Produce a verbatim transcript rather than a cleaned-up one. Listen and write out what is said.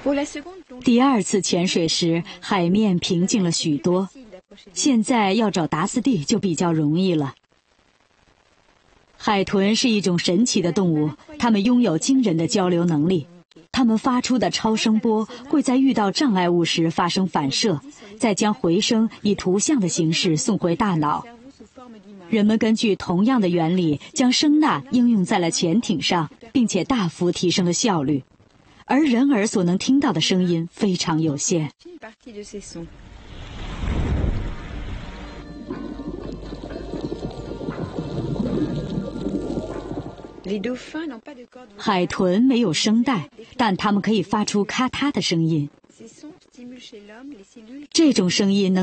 第二次潜水时，海面平静了许多，现在要找达斯蒂就比较容易了。海豚是一种神奇的动物，它们拥有惊人的交流能力。它们发出的超声波会在遇到障碍物时发生反射，再将回声以图像的形式送回大脑。人们根据同样的原理，将声呐应用在了潜艇上，并且大幅提升了效率。而人耳所能听到的声音非常有限。海豚没有声带，但它们可以发出咔嗒的声音。这种声音能